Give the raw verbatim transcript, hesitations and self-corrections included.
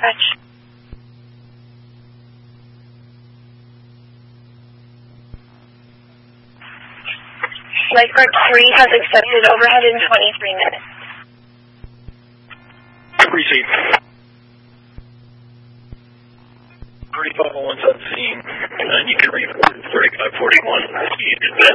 dispatch. Lifeguard three has accepted overhead in twenty-three minutes. Receive. thirty-five oh one seventeen, and you can read thirty-five forty-one.